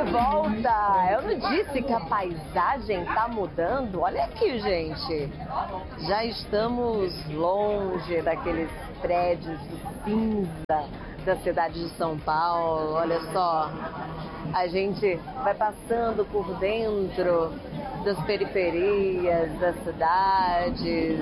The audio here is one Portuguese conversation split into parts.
volta! Eu não disse que a paisagem tá mudando? Olha aqui, gente. Já estamos longe daqueles prédios de cinza da cidade de São Paulo. Olha só, a gente vai passando por dentro das periferias das cidades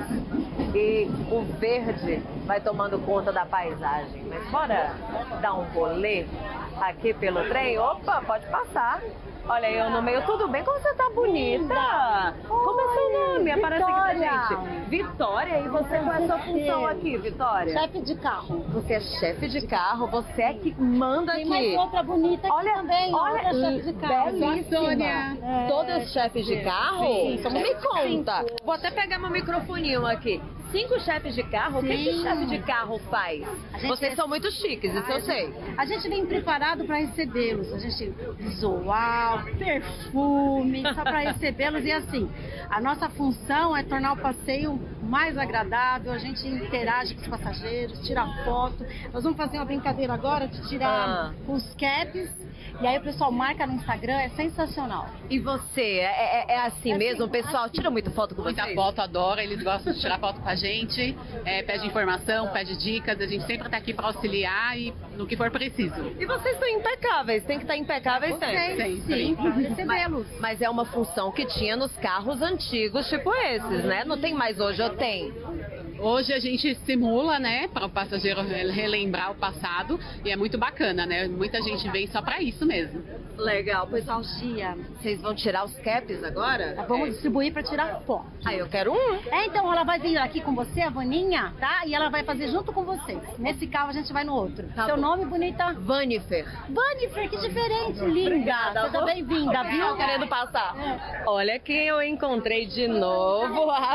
e o verde vai tomando conta da paisagem. Mas bora dar um rolê aqui pelo trem? Opa, pode passar. Olha eu no meio, tudo bem? Como você tá bonita? Como é seu nome? Aparece aqui pra gente. Vitória, e você qual é a sua função aqui, Vitória? Chefe de carro. Você é chefe de carro, você é que manda aqui. Tem mais outra bonita aqui olha, também, olha, chefe de carro. belíssima. Todas chefes de carro? Sim. Me conta. Vou até pegar meu microfoninho aquque. 5 chefes de carro? O que chefe de carro faz? Vocês são muito chiques, isso eu sei. A gente vem preparado para recebê-los. A gente visual, perfume, só para recebê-los. E assim, a nossa função é tornar o passeio mais agradável. A gente interage com os passageiros, tira foto. Nós vamos fazer uma brincadeira agora de tirar os caps. E aí o pessoal marca no Instagram, é sensacional. E você, é assim mesmo? O pessoal tira muita foto com vocês? Muita foto, adora, eles gostam de tirar foto com a gente, pede informação, pede dicas, a gente sempre está aqui para auxiliar e no que for preciso. E vocês estão impecáveis, tem que estar impecáveis sempre. Sim, para recebê-los. Mas é uma função que tinha nos carros antigos, tipo esses, né? Não tem mais hoje, ou tem? Hoje a gente simula, né, para o passageiro relembrar o passado e é muito bacana, né? Muita gente vem só para isso mesmo. Legal, pois vocês vão tirar os caps agora? Vamos distribuir para tirar foto. Ah, eu quero um. Então ela vai vir aqui com você, a Vaninha, tá? E ela vai fazer junto com vocês. Nesse carro a gente vai no outro. Tá Seu bom. nome, bonita? Vanifer. Vanifer, que diferente, linda. Seja bem-vinda, viu? Querendo passar. Olha quem eu encontrei de novo, a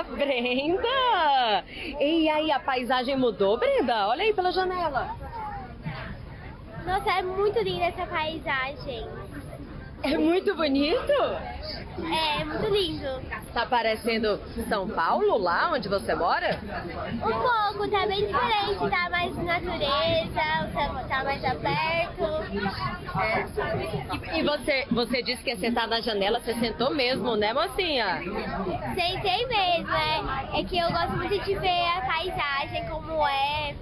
Brenda. E aí, a paisagem mudou, Brenda? Olha aí pela janela. Nossa, é muito linda essa paisagem. É muito bonito? É muito lindo. Tá parecendo São Paulo, lá onde você mora? Um pouco, tá bem diferente, tá mais natureza, o céu tá mais aberto. E você disse que ia sentar na janela, você sentou mesmo, né, mocinha? Sentei mesmo, é que eu gosto muito de ver a paisagem, como é.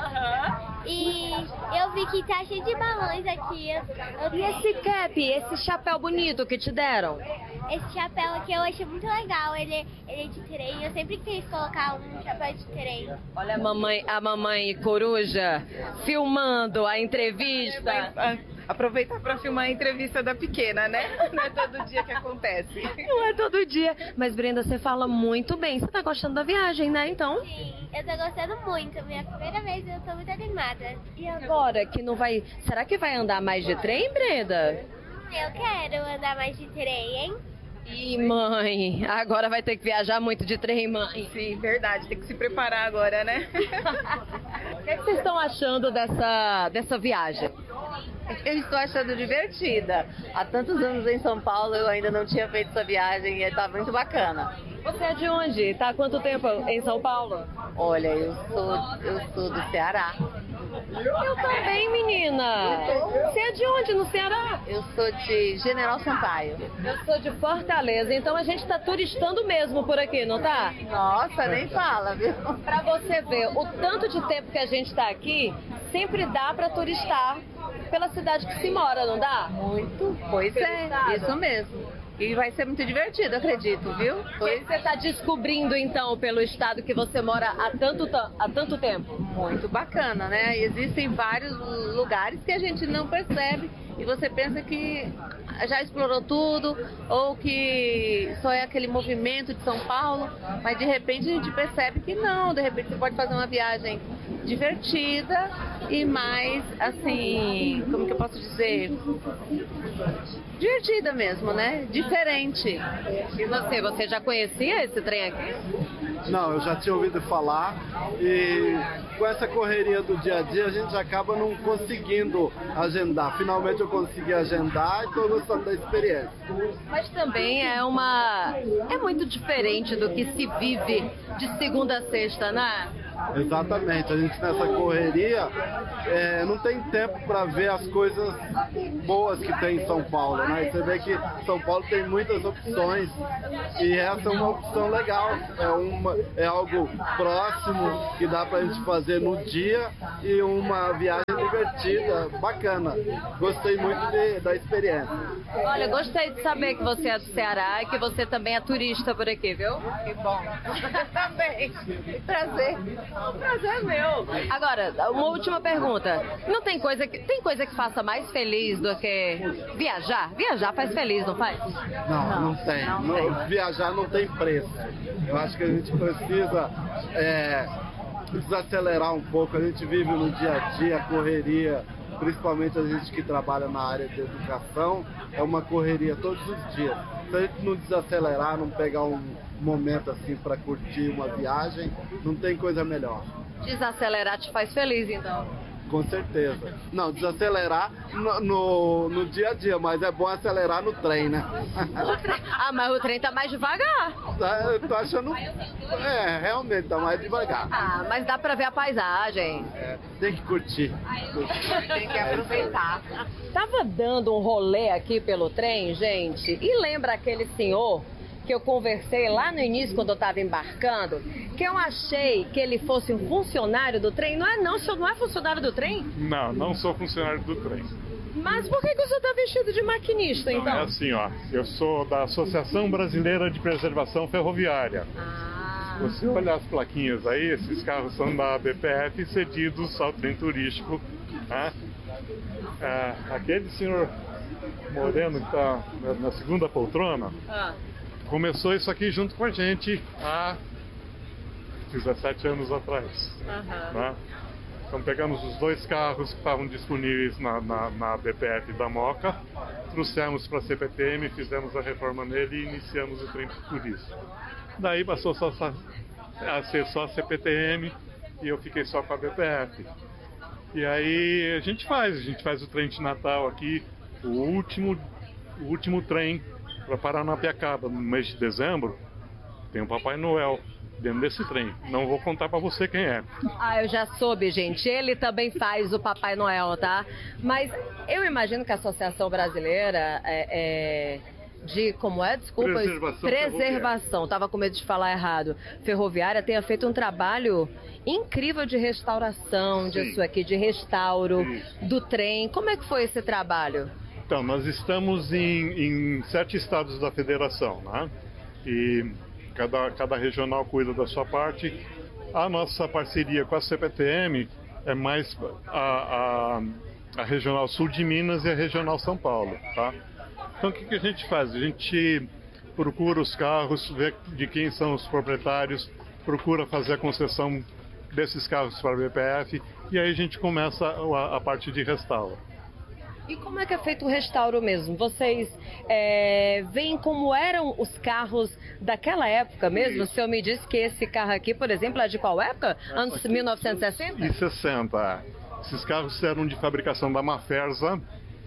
E eu vi que tá cheio de balões aqui. E esse cap, esse chapéu bonito que te deram? Esse chapéu aqui eu achei muito legal, ele é de trem, eu sempre quis colocar um chapéu de trem. Olha a mamãe coruja filmando a entrevista. Aproveitar para filmar a entrevista da pequena, né? Não é todo dia que acontece. Não é todo dia. Mas, Brenda, você fala muito bem. Você tá gostando da viagem, né, então? Sim, eu tô gostando muito. Minha primeira vez eu tô muito animada. E agora que não vai... Será que vai andar mais de trem, Brenda? Eu quero andar mais de trem, hein? Ih, mãe, agora vai ter que viajar muito de trem, mãe. Sim, verdade. Tem que se preparar agora, né? O que vocês estão achando dessa viagem? Eu estou achando divertida. Há tantos anos em São Paulo eu ainda não tinha feito essa viagem e está muito bacana. Você é de onde? Tá há quanto tempo em São Paulo? Olha, eu sou do Ceará. Eu também, menina. Você é de onde no Ceará? Eu sou de General Sampaio. Eu sou de Fortaleza, então a gente tá turistando mesmo por aqui, não tá? Nossa, nem fala, viu? Pra você ver, o tanto de tempo que a gente tá aqui, sempre dá pra turistar pela cidade que se mora, não dá? Muito. Pois é, isso mesmo. E vai ser muito divertido, acredito, viu? O que você está descobrindo, então, pelo estado que você mora há tanto tempo? Muito bacana, né? Existem vários lugares que a gente não percebe e você pensa que já explorou tudo ou que só é aquele movimento de São Paulo, mas de repente a gente percebe que não, de repente você pode fazer uma viagem divertida e mais, assim, como que eu posso dizer? Divertida mesmo, né? Diferente. E você já conhecia esse trem aqui? Não, eu já tinha ouvido falar e com essa correria do dia a dia a gente acaba não conseguindo agendar. Finalmente eu consegui agendar e estou gostando da experiência. Mas também é muito diferente do que se vive de segunda a sexta, né? Exatamente, a gente nessa correria não tem tempo para ver as coisas boas que tem em São Paulo, né? Você vê que São Paulo tem muitas opções e essa é uma opção legal, é algo próximo que dá para a gente fazer no dia e uma viagem divertida, bacana. Gostei muito da experiência. Olha, gostei de saber que você é do Ceará e que você também é turista por aqui, viu? Que bom. Também. Prazer. O prazer é meu. Agora, uma última pergunta. Não tem coisa que faça mais feliz do que viajar? Viajar faz feliz, não faz? Não tem. Viajar não tem preço. Eu acho que a gente precisa desacelerar um pouco. A gente vive no dia a dia, a correria, principalmente a gente que trabalha na área de educação, é uma correria todos os dias. Se a gente não desacelerar, não pegar um momento assim para curtir uma viagem, não tem coisa melhor. Desacelerar te faz feliz, então? Com certeza. Não, desacelerar no dia a dia, mas é bom acelerar no trem, né? Ah, mas o trem tá mais devagar. Eu tô achando... realmente tá mais devagar. Ah, mas dá pra ver a paisagem. Tem que curtir. Tem que aproveitar. Tava dando um rolê aqui pelo trem, gente, e lembra aquele senhor que eu conversei lá no início, quando eu estava embarcando, que eu achei que ele fosse um funcionário do trem? Não é não, o senhor não é funcionário do trem? Não sou funcionário do trem. Mas por que o senhor está vestido de maquinista, então? É assim, ó, eu sou da Associação Brasileira de Preservação Ferroviária. Se você olhar as plaquinhas aí, esses carros são da BPF cedidos ao trem turístico. Né? Aquele senhor moreno que está na segunda poltrona, começou isso aqui junto com a gente há 17 anos atrás. Né? Então pegamos os dois carros que estavam disponíveis na BPF da Moca, trouxemos para a CPTM, fizemos a reforma nele e iniciamos o trem turístico. Daí passou a ser só a CPTM e eu fiquei só com a BPF. E aí a gente faz o trem de Natal aqui, o último trem para Paranapiacaba, no mês de dezembro, tem o Papai Noel dentro desse trem. Não vou contar para você quem é. Eu já soube, gente. Ele também faz o Papai Noel, tá? Mas eu imagino que a Associação Brasileira como é? Desculpa. Preservação. Tava com medo de falar errado. Ferroviária tenha feito um trabalho incrível de restauração, de restauro do trem. Como é que foi esse trabalho? Então, nós estamos em 7 estados da federação, né? E cada regional cuida da sua parte. A nossa parceria com a CPTM é mais a regional sul de Minas e a regional São Paulo, tá? Então, o que a gente faz? A gente procura os carros, vê de quem são os proprietários, procura fazer a concessão desses carros para a BPF e aí a gente começa a parte de restauro. E como é que é feito o restauro mesmo? Vocês veem como eram os carros daquela época mesmo? Isso. O senhor me disse que esse carro aqui, por exemplo, é de qual época? Anos 1960? E 60. Esses carros eram de fabricação da Maferza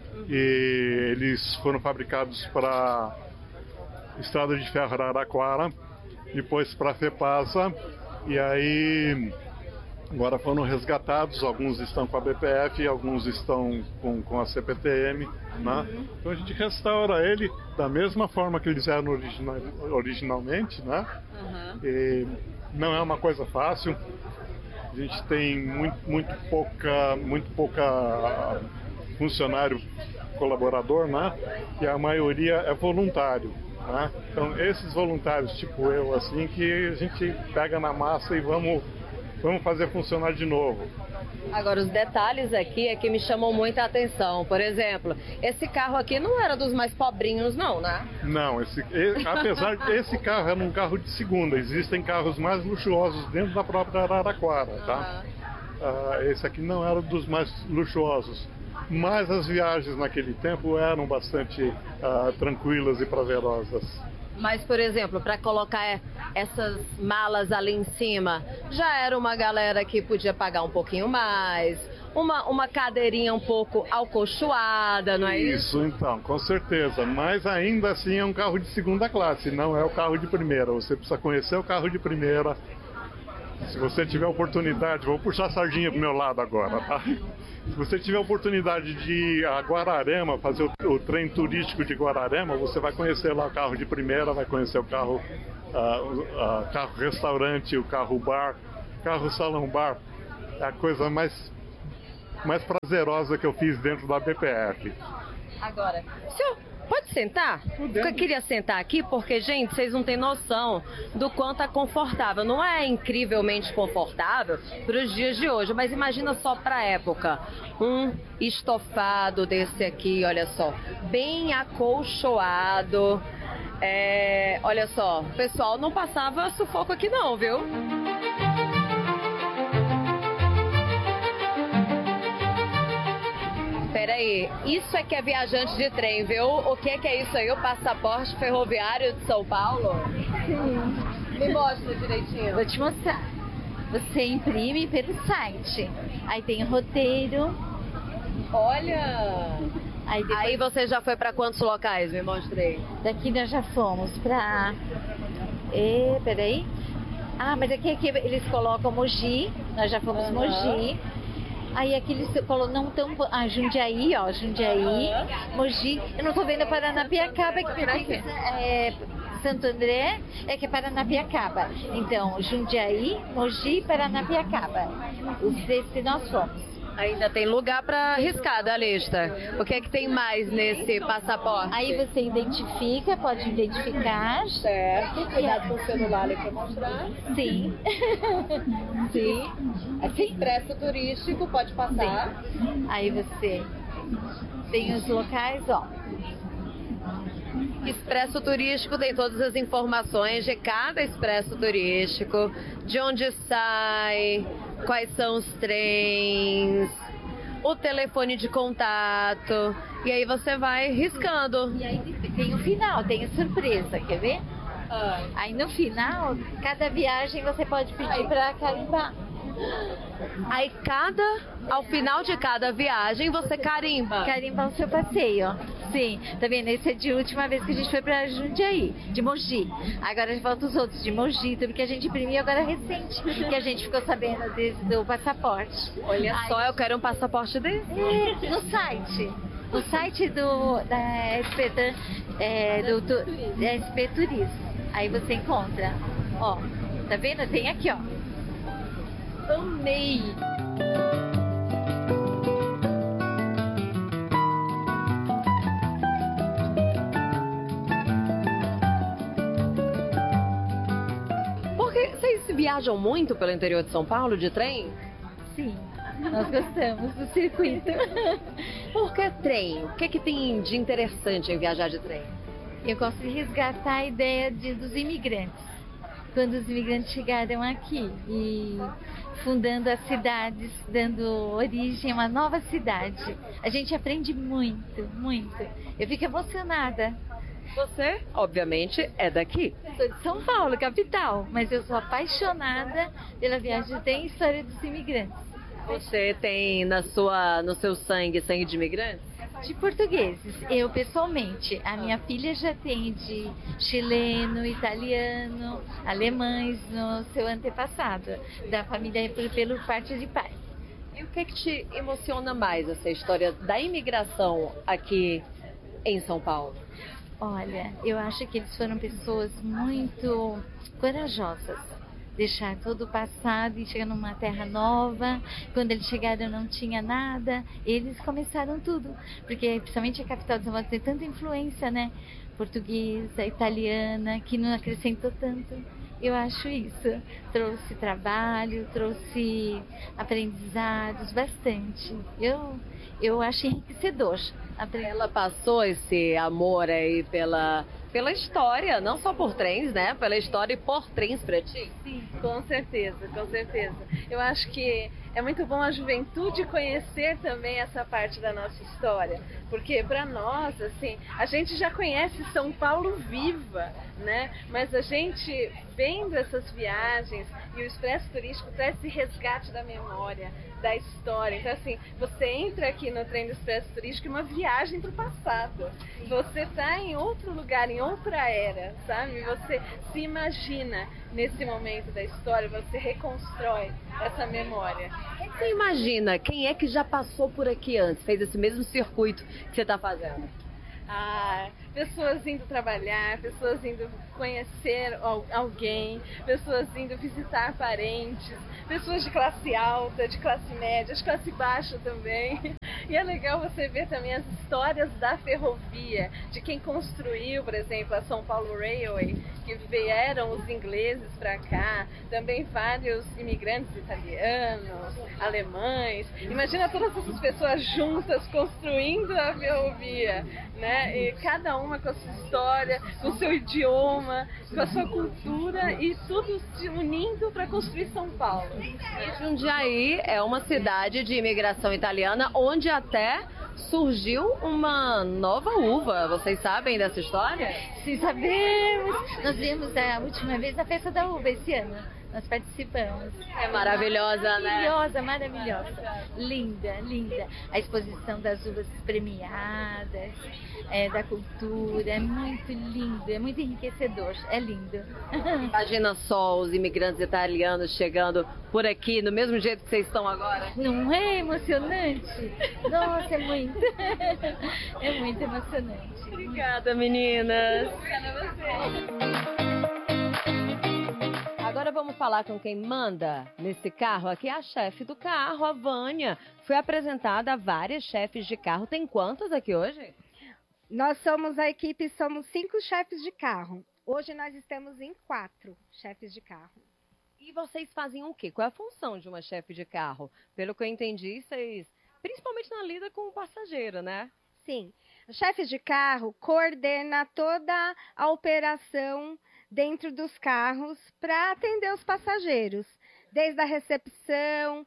e eles foram fabricados para Estrada de Ferro Araraquara, depois para a FEPASA e aí... Agora foram resgatados, alguns estão com a BPF, alguns estão com a CPTM, né? Então a gente restaura ele da mesma forma que eles eram originalmente, né? E não é uma coisa fácil, a gente tem muito pouca funcionário colaborador, né? E a maioria é voluntário. Né? Então esses voluntários, tipo eu, assim, que a gente pega na massa e vamos fazer funcionar de novo. Agora, os detalhes aqui é que me chamam muita atenção. Por exemplo, esse carro aqui não era dos mais pobrinhos, não, né? Não, apesar desse carro era um carro de segunda. Existem carros mais luxuosos dentro da própria Araraquara, tá? Esse aqui não era dos mais luxuosos. Mas as viagens naquele tempo eram bastante tranquilas e prazerosas. Mas, por exemplo, para colocar essas malas ali em cima, já era uma galera que podia pagar um pouquinho mais, uma cadeirinha um pouco acolchoada, não é isso? Isso, então, com certeza. Mas ainda assim é um carro de segunda classe, não é o carro de primeira. Você precisa conhecer o carro de primeira Se você tiver oportunidade, vou puxar a sardinha pro meu lado agora, tá? Se você tiver oportunidade de ir a Guararema, fazer o trem turístico de Guararema, você vai conhecer lá o carro de primeira, vai conhecer o carro, carro restaurante, o carro bar, carro salão bar. É a coisa mais prazerosa que eu fiz dentro da BPF. Agora, senhor, pode sentar? Eu queria sentar aqui porque, gente, vocês não têm noção do quanto é confortável. Não é incrivelmente confortável para os dias de hoje, mas imagina só para a época. Um estofado desse aqui, olha só, bem acolchoado. Olha só, o pessoal não passava sufoco aqui não, viu? Peraí, isso é que é viajante de trem, viu? O que é isso aí? O passaporte ferroviário de São Paulo? Sim. Me mostra direitinho. Vou te mostrar. Você imprime pelo site. Aí tem o roteiro. Olha! Aí você já foi para quantos locais? Me mostrei. Daqui nós já fomos para... Peraí. Ah, mas aqui eles colocam Mogi. Nós já fomos Mogi. Aí aqui eles não tão... Jundiaí, ó, Jundiaí, Mogi. Eu não tô vendo Paranapiacaba, que Santo André é que é Paranapiacaba. Então, Jundiaí, Mogi e Paranapiacaba. Os três que nós fomos. Ainda tem lugar para arriscar da lista. O que é que tem mais nesse passaporte? Aí você identifica, pode identificar. Certo. Cuidado com o celular ali para mostrar. Sim. Sim. Aqui, expresso turístico, pode passar. Sim. Aí você tem os locais, ó. Expresso turístico tem todas as informações de cada expresso turístico, de onde sai, quais são os trens, o telefone de contato, e aí você vai riscando. E aí tem o final, tem a surpresa, quer ver? Aí no final, cada viagem você pode pedir para carimbar. Aí ao final de cada viagem você carimba. Carimba o seu passeio. Sim, tá vendo? Esse é de última vez que a gente foi pra Jundiaí, de Mogi. Agora volta os outros de Mogi, tudo que a gente imprimiu agora recente, que a gente ficou sabendo do passaporte. Olha só, eu quero um passaporte desse. No site. No site da SP Turismo. Aí você encontra. Ó, tá vendo? Tem aqui, ó. Amei! Porque vocês viajam muito pelo interior de São Paulo de trem? Sim, nós gostamos do circuito. Por que trem? O que tem de interessante em viajar de trem? Eu gosto de resgatar a ideia dos imigrantes. Quando os imigrantes chegaram aqui e fundando as cidades, dando origem a uma nova cidade. A gente aprende muito, muito. Eu fico emocionada. Você, obviamente, é daqui. Sou de São Paulo, capital, mas eu sou apaixonada pela viagem. Tem história dos imigrantes. Você tem no seu sangue de imigrantes? De portugueses, eu pessoalmente. A minha filha já tem de chileno, italiano, alemães no seu antepassado, da família pelo parte de pai. E o que te emociona mais, essa história da imigração aqui em São Paulo? Olha, eu acho que eles foram pessoas muito corajosas. Deixar todo o passado e chegar numa terra nova. Quando eles chegaram não tinha nada. Eles começaram tudo. Porque principalmente a capital de São Paulo tem tanta influência, né? Portuguesa, italiana, que não acrescentou tanto. Eu acho isso. Trouxe trabalho, trouxe aprendizados, bastante. Eu acho enriquecedor. Ela passou esse amor aí pela história, não só por trens, né? Pela história e por trens pra ti? Sim, com certeza, com certeza. Eu acho que é muito bom a juventude conhecer também essa parte da nossa história, porque para nós, assim, a gente já conhece São Paulo viva, né? Mas a gente vendo essas viagens e o Expresso Turístico traz esse resgate da memória, da história. Então, assim, você entra aqui no trem do Expresso Turístico, uma viagem para o passado. Você está em outro lugar, em outra era, sabe? Você se imagina nesse momento da história, você reconstrói essa memória. O que você imagina? Quem é que já passou por aqui antes, fez esse mesmo circuito que você está fazendo? Pessoas indo trabalhar, pessoas indo conhecer alguém, pessoas indo visitar parentes, pessoas de classe alta, de classe média, de classe baixa também. E é legal você ver também as histórias da ferrovia, de quem construiu, por exemplo, a São Paulo Railway, que vieram os ingleses para cá, também vários imigrantes italianos, alemães. Imagina todas essas pessoas juntas construindo a ferrovia, né? E cada uma com a sua história, com o seu idioma, com a sua cultura e tudo se unindo para construir São Paulo. E Jundiaí é uma cidade de imigração italiana onde até surgiu uma nova uva. Vocês sabem dessa história? Sim, sabemos. Nós vimos a última vez na Festa da Uva esse ano. Nós participamos. É maravilhosa, né? Maravilhosa, maravilhosa. Linda, linda. A exposição das uvas premiadas, da cultura, é muito lindo, é muito enriquecedor, é lindo. Imagina só os imigrantes italianos chegando por aqui, do mesmo jeito que vocês estão agora. Não é emocionante? Nossa, é muito. É muito emocionante. Obrigada, meninas. Obrigada a você. Agora vamos falar com quem manda nesse carro. Aqui é a chefe do carro, a Vânia. Foi apresentada a várias chefes de carro. Tem quantas aqui hoje? Nós somos a equipe, somos 5 chefes de carro. Hoje nós estamos em 4 chefes de carro. E vocês fazem o quê? Qual é a função de uma chefe de carro? Pelo que eu entendi, vocês, principalmente na lida com o passageiro, né? Sim. O chefe de carro coordena toda a operação dentro dos carros para atender os passageiros, desde a recepção,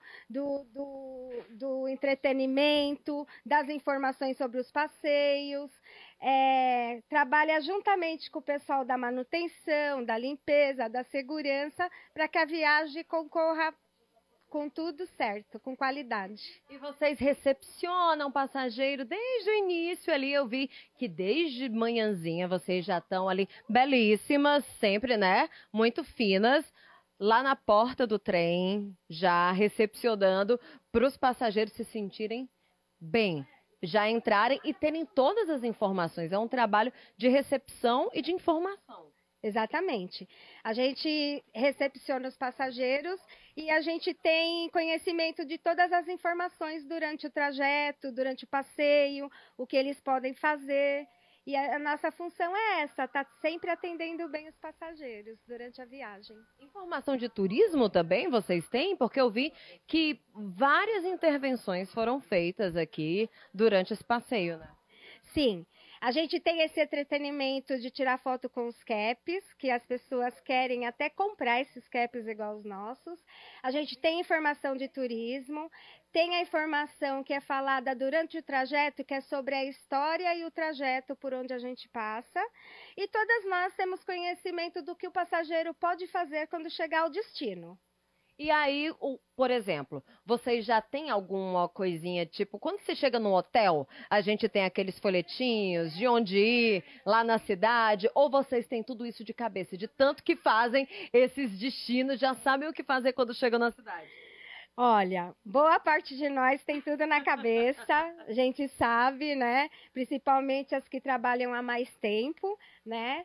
do entretenimento, das informações sobre os passeios, trabalha juntamente com o pessoal da manutenção, da limpeza, da segurança, para que a viagem concorra com tudo certo, com qualidade. E vocês recepcionam o passageiro desde o início ali, eu vi que desde manhãzinha vocês já estão ali belíssimas, sempre, né? Muito finas, lá na porta do trem, já recepcionando para os passageiros se sentirem bem, já entrarem e terem todas as informações. É um trabalho de recepção e de informação. Exatamente. A gente recepciona os passageiros e a gente tem conhecimento de todas as informações durante o trajeto, durante o passeio, o que eles podem fazer. E a nossa função é essa, estar sempre atendendo bem os passageiros durante a viagem. Informação de turismo também vocês têm? Porque eu vi que várias intervenções foram feitas aqui durante esse passeio, né? Sim. A gente tem esse entretenimento de tirar foto com os caps, que as pessoas querem até comprar esses caps igual os nossos. A gente tem informação de turismo, tem a informação que é falada durante o trajeto, que é sobre a história e o trajeto por onde a gente passa. E todas nós temos conhecimento do que o passageiro pode fazer quando chegar ao destino. E aí, por exemplo, vocês já têm alguma coisinha, tipo, quando você chega no hotel, a gente tem aqueles folhetinhos de onde ir, lá na cidade, ou vocês têm tudo isso de cabeça, de tanto que fazem esses destinos, já sabem o que fazer quando chegam na cidade? Olha, boa parte de nós tem tudo na cabeça, a gente sabe, né? Principalmente as que trabalham há mais tempo, né?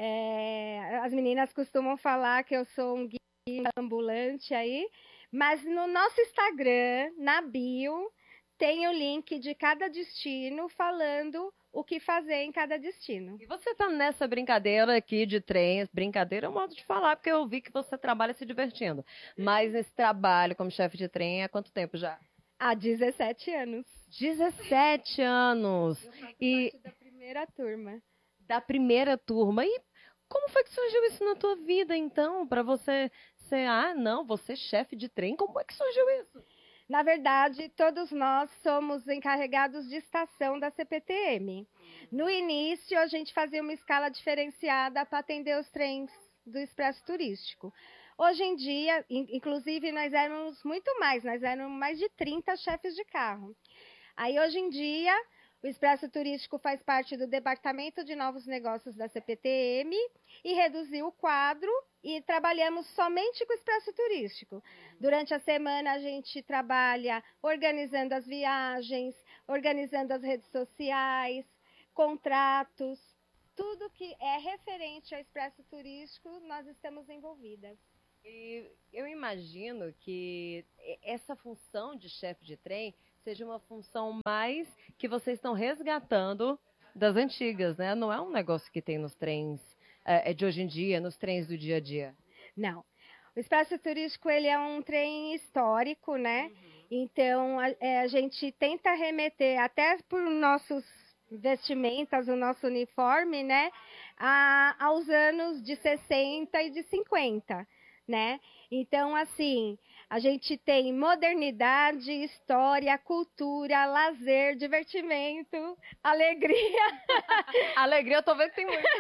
As meninas costumam falar que eu sou um guia ambulante aí, mas no nosso Instagram, na bio, tem o link de cada destino falando o que fazer em cada destino. E você tá nessa brincadeira aqui de trem, brincadeira é um modo de falar, porque eu vi que você trabalha se divertindo, mas esse trabalho como chefe de trem há quanto tempo já? Há 17 anos. 17 anos! Eu faço parte da primeira turma. Da primeira turma. E como foi que surgiu isso na tua vida, então, para você ser, você é chefe de trem? Como é que surgiu isso? Na verdade, todos nós somos encarregados de estação da CPTM. No início, a gente fazia uma escala diferenciada para atender os trens do Expresso Turístico. Hoje em dia, inclusive, nós éramos muito mais, nós éramos mais de 30 chefes de carro. Aí, hoje em dia, o Expresso Turístico faz parte do Departamento de Novos Negócios da CPTM e reduziu o quadro e trabalhamos somente com o Expresso Turístico. Durante a semana a gente trabalha organizando as viagens, organizando as redes sociais, contratos, tudo que é referente ao Expresso Turístico, nós estamos envolvidas. E eu imagino que essa função de chefe de trem seja uma função mais que vocês estão resgatando das antigas, né? Não é um negócio que tem nos trens de hoje em dia, nos trens do dia a dia. Não. O Expresso Turístico, ele é um trem histórico, né? Então, a gente tenta remeter, até por nossos vestimentas, o nosso uniforme, né? Aos anos de 60 e de 50, né? Então, assim, a gente tem modernidade, história, cultura, lazer, divertimento, alegria. Alegria, eu tô vendo que tem muito.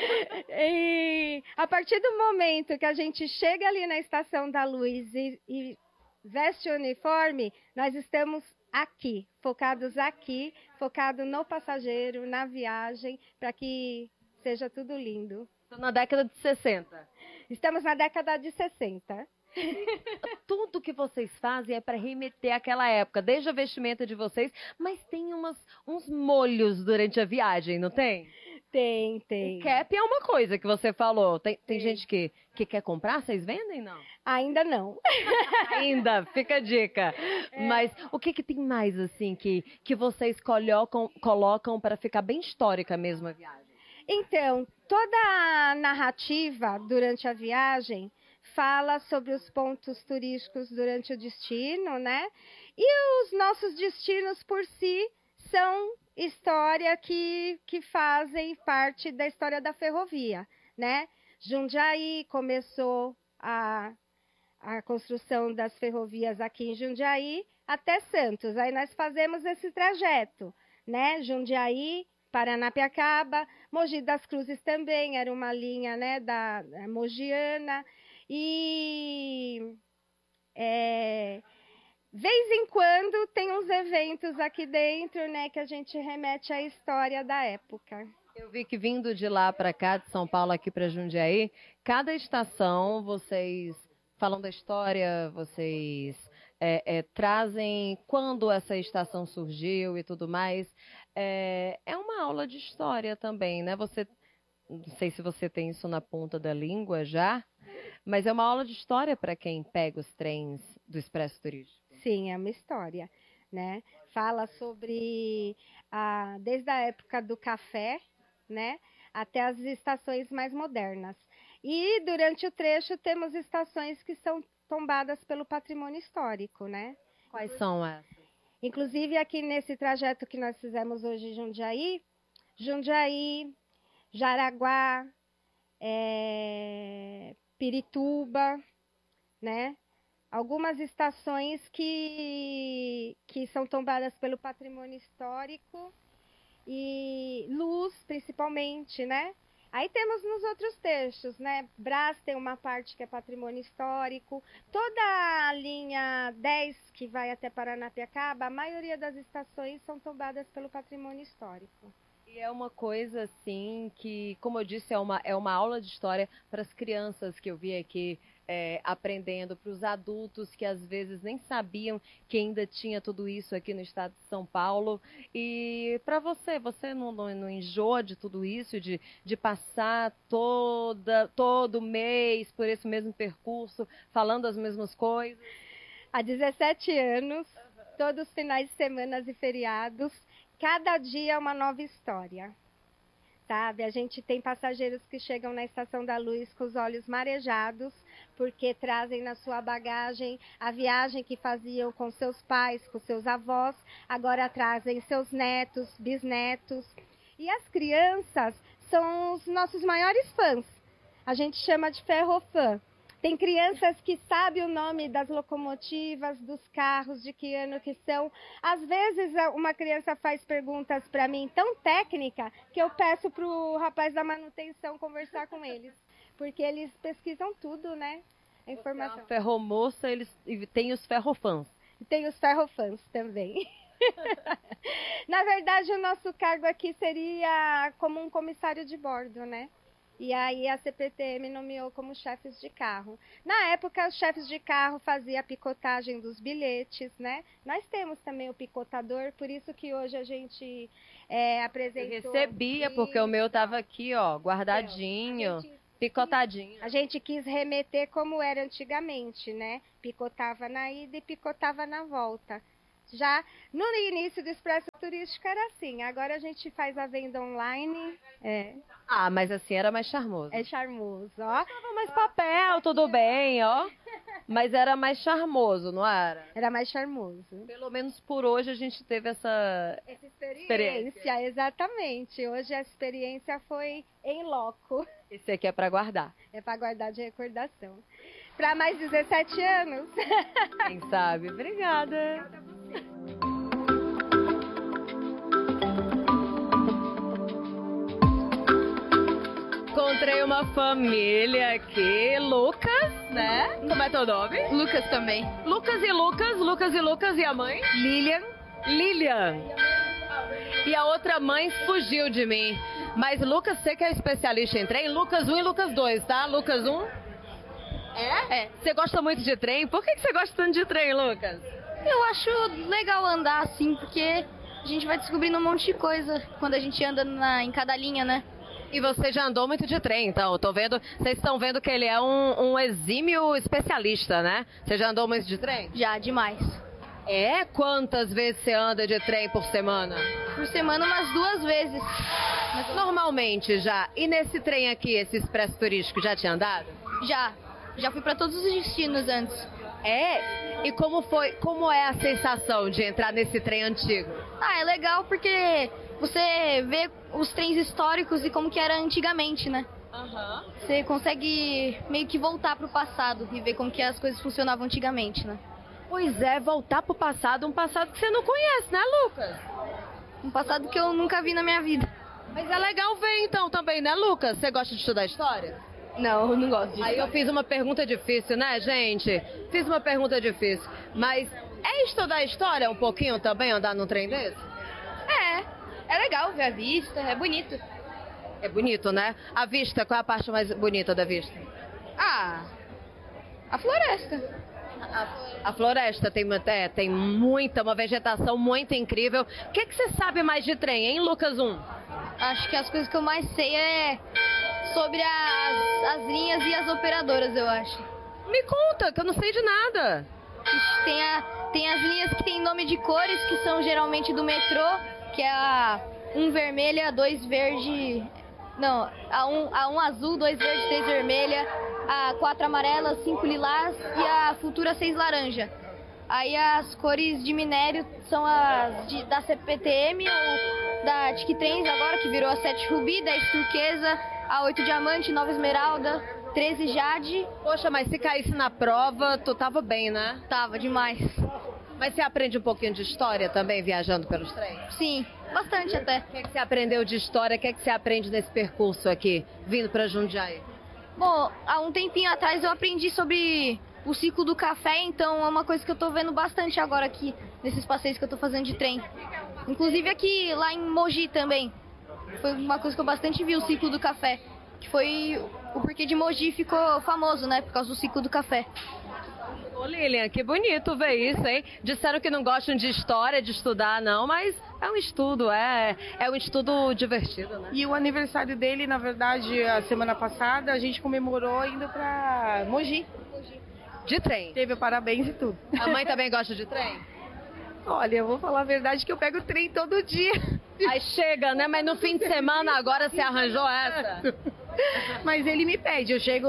E a partir do momento que a gente chega ali na Estação da Luz e veste o uniforme, nós estamos aqui, focado no passageiro, na viagem, para que seja tudo lindo. Estou na década de 60. Estamos na década de 60. Tudo que vocês fazem é para remeter àquela época, desde a vestimenta de vocês, mas tem uns molhos durante a viagem, não tem? Tem. O cap é uma coisa que você falou. Tem gente que quer comprar? Vocês vendem, não? Ainda não. Ainda, fica a dica. Mas o que tem mais, assim, que vocês colocam para ficar bem histórica mesmo a viagem? Então, toda a narrativa durante a viagem fala sobre os pontos turísticos durante o destino, né? E os nossos destinos por si são história que fazem parte da história da ferrovia, né? Jundiaí começou a construção das ferrovias aqui em Jundiaí até Santos. Aí nós fazemos esse trajeto, né? Jundiaí, Paranapiacaba, Mogi das Cruzes também, era uma linha, né, da mogiana. E vez em quando tem uns eventos aqui dentro, né, que a gente remete à história da época. Eu vi que vindo de lá para cá, de São Paulo aqui para Jundiaí, cada estação vocês falam da história, vocês trazem quando essa estação surgiu e tudo mais. É uma aula de história também, né? Não sei se você tem isso na ponta da língua já, mas é uma aula de história para quem pega os trens do Expresso Turístico. Sim, é uma história, né? Fala sobre desde a época do café, né, até as estações mais modernas. E durante o trecho temos estações que são tombadas pelo patrimônio histórico, né? Quais são essas? Inclusive aqui nesse trajeto que nós fizemos hoje em Jundiaí, Jaraguá, Pirituba, né? Algumas estações que são tombadas pelo patrimônio histórico e Luz, principalmente, né? Aí temos nos outros trechos, né? Brás tem uma parte que é patrimônio histórico. Toda a linha 10 que vai até Paranapiacaba, a maioria das estações são tombadas pelo patrimônio histórico. E é uma coisa, assim, que, como eu disse, é uma aula de história para as crianças que eu vi aqui aprendendo, para os adultos que às vezes nem sabiam que ainda tinha tudo isso aqui no estado de São Paulo. E para você não enjoa de tudo isso, de passar todo mês por esse mesmo percurso, falando as mesmas coisas? Há 17 anos, todos os finais de semana e feriados, cada dia é uma nova história, sabe? A gente tem passageiros que chegam na Estação da Luz com os olhos marejados, porque trazem na sua bagagem a viagem que faziam com seus pais, com seus avós, agora trazem seus netos, bisnetos. E as crianças são os nossos maiores fãs. A gente chama de ferrofã. Tem crianças que sabem o nome das locomotivas, dos carros, de que ano que são. Às vezes uma criança faz perguntas para mim tão técnica que eu peço para o rapaz da manutenção conversar com eles. Porque eles pesquisam tudo, né? A informação. A ferromoça, eles têm os ferrofãs. E tem os ferrofãs também. Na verdade, o nosso cargo aqui seria como um comissário de bordo, né? E aí a CPTM nomeou como chefes de carro. Na época, os chefes de carro faziam a picotagem dos bilhetes, né? Nós temos também o picotador, por isso que hoje a gente apresentou... Eu recebia, porque o meu estava aqui, ó, guardadinho, picotadinho. A gente quis remeter como era antigamente, né? Picotava na ida e picotava na volta. Já no início do Expresso Turístico era assim, agora a gente faz a venda online. Ah, mas assim era mais charmoso. É charmoso, ó. Tava mais papel, tudo bem, ó. Mas era mais charmoso, não era? Era mais charmoso. Pelo menos por hoje a gente teve essa experiência. Exatamente. Hoje a experiência foi em loco. Esse aqui é para guardar. É para guardar de recordação. Para mais 17 anos. Quem sabe? Obrigada. Encontrei uma família aqui, Lucas, né? Como é teu nome? Lucas também. Lucas e Lucas e a mãe? Lilian. Lilian. E a outra mãe fugiu de mim. Mas Lucas, você que é especialista em trem, Lucas 1 e Lucas 2, tá? Lucas 1? É? Você gosta muito de trem? Por que você gosta tanto de trem, Lucas? Eu acho legal andar assim, porque a gente vai descobrindo um monte de coisa quando a gente anda em cada linha, né? E você já andou muito de trem, então, eu tô vendo, vocês estão vendo que ele é um exímio especialista, né? Você já andou muito de trem? Já, demais. É? Quantas vezes você anda de trem por semana? Por semana, umas 2 vezes. Mas normalmente já. E nesse trem aqui, esse expresso turístico, já tinha andado? Já fui para todos os destinos antes. É? E como é a sensação de entrar nesse trem antigo? Ah, é legal porque você vê os trens históricos e como que era antigamente, né? Você consegue meio que voltar pro passado e ver como que as coisas funcionavam antigamente, né? Pois é, voltar pro passado, um passado que você não conhece, né, Lucas? Um passado que eu nunca vi na minha vida. Mas é legal ver então também, né, Lucas? Você gosta de estudar história? Não, eu não gosto disso. Aí eu fiz uma pergunta difícil, né, gente? Fiz uma pergunta difícil. Mas é estudar história um pouquinho também, andar num trem desse? É legal ver a vista, é bonito. É bonito, né? A vista, qual é a parte mais bonita da vista? Ah, a floresta. A floresta tem uma vegetação muito incrível. O que você sabe mais de trem, hein, Lucas 1? Acho que as coisas que eu mais sei é sobre as linhas e as operadoras, eu acho. Me conta, que eu não sei de nada. Tem as linhas que tem nome de cores, que são geralmente do metrô, que é a 1 vermelha, 2 verde... Não, a 1 azul, 2 verde, 3 vermelha, a 4 amarela, 5 lilás e a futura 6 laranja. Aí as cores de minério são as da CPTM, ou da Tiquitrens agora, que virou a 7 rubi, 10 turquesa, a 8 diamante, 9 esmeralda, 13 jade. Poxa, mas se caísse na prova, tu tava bem, né? Tava, demais. Mas você aprende um pouquinho de história também, viajando pelos trens? Sim, bastante até. O que você aprendeu de história? O que você aprende nesse percurso aqui, vindo pra Jundiaí? Bom, há um tempinho atrás eu aprendi sobre o ciclo do café, então é uma coisa que eu tô vendo bastante agora aqui, nesses passeios que eu tô fazendo de trem. Inclusive aqui, lá em Mogi também. Foi uma coisa que eu bastante vi, o ciclo do café. Que foi o porquê de Mogi ficou famoso, né? Por causa do ciclo do café. Ô Lilian, que bonito ver isso, hein? Disseram que não gostam de história, de estudar, não, mas é um estudo, é um estudo divertido, né? E o aniversário dele, na verdade, a semana passada, a gente comemorou indo pra Mogi. De trem? Teve parabéns e tudo. A mãe também gosta de trem? Olha, eu vou falar a verdade que eu pego trem todo dia. Aí chega, né? Mas no fim de semana agora você arranjou essa? Mas ele me pede, eu chego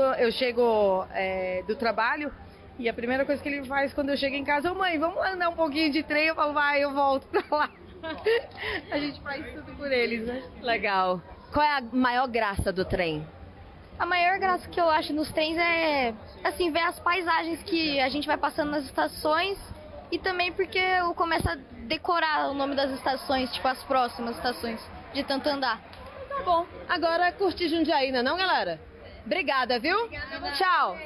do trabalho e a primeira coisa que ele faz quando eu chego em casa, mãe, vamos andar um pouquinho de trem? Eu falo, vai, eu volto pra lá. A gente faz tudo por eles, né? Legal. Qual é a maior graça do trem? A maior graça que eu acho nos trens é, assim, ver as paisagens que a gente vai passando nas estações e também porque eu começo a decorar o nome das estações, tipo as próximas estações, de tanto andar. Tá bom, agora curtir Jundiaí, não, galera? Obrigada, viu? Tchau.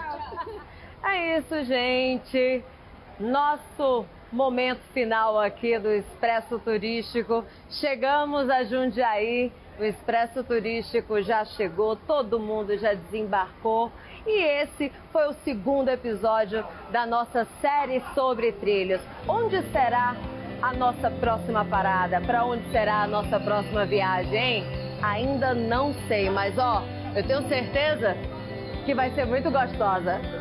É isso, gente. Nosso momento final aqui do Expresso Turístico. Chegamos a Jundiaí. O Expresso Turístico já chegou, todo mundo já desembarcou. E esse foi o segundo episódio da nossa série sobre trilhos. Onde será a nossa próxima parada? Para onde será a nossa próxima viagem, hein? Ainda não sei, mas ó, eu tenho certeza que vai ser muito gostosa.